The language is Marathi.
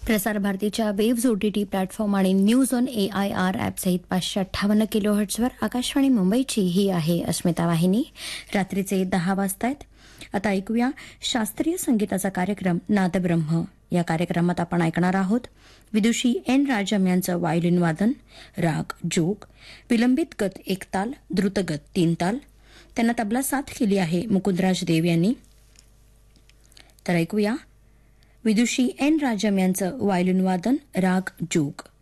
प्रसार भारतीच्या वेव्ज ओटीटी प्लॅटफॉर्म आणि न्यूज ऑन AIR ॲपसहित 558 किलोहर्ट्झवर आकाशवाणी मुंबईची ही आहे अस्मिता वाहिनी. रात्रीचे 10 वाजतायत. आता ऐकूया शास्त्रीय संगीताचा कार्यक्रम नादब्रह्म. या कार्यक्रमात आपण ऐकणार आहोत विदुषी N. राजम यांचं व्हायोलिन वादन, राग जोग, विलंबित गत 1 ताल, द्रुतगत 3 ताल. त्यांना तबला साथ केली आहे मुकुंदराज देव यांनी. तर ऐकूया विदुषी N. राजम यांचं व्हायोलिन वादन, राग जोग.